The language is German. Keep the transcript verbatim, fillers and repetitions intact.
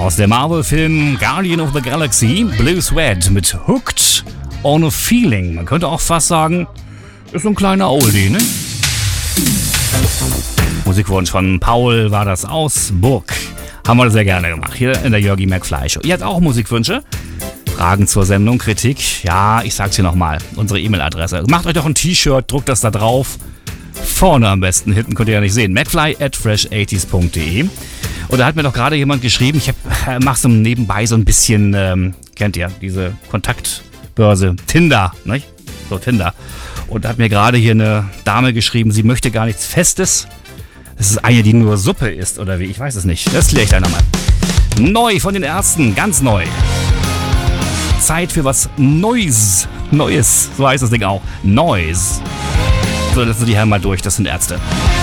Aus dem Marvel-Film Guardian of the Galaxy, Blue Sweat mit Hooked on a Feeling. Man könnte auch fast sagen, ist so ein kleiner Oldie, ne? Musikwunsch von Paul war das aus Burg. Haben wir sehr gerne gemacht, hier in der Jörgi McFly Show. Ihr habt auch Musikwünsche? Fragen zur Sendung, Kritik? Ja, ich sag's hier nochmal, unsere E-Mail-Adresse. Macht euch doch ein T-Shirt, druckt das da drauf. Vorne am besten, hinten könnt ihr ja nicht sehen. McFly at fresh eighties punkt de. Und da hat mir doch gerade jemand geschrieben, ich hab, mach so nebenbei so ein bisschen, ähm, kennt ihr, diese Kontaktbörse, Tinder, nicht? So Tinder. Und da hat mir gerade hier eine Dame geschrieben, sie möchte gar nichts Festes. Das ist eine, die nur Suppe isst, oder wie? Ich weiß es nicht. Das kläre ich dann nochmal. Neu von den Ärzten, ganz neu. Zeit für was Neues. Neues, so heißt das Ding auch. Noise. So, lassen Sie die Herren mal durch, das sind Ärzte.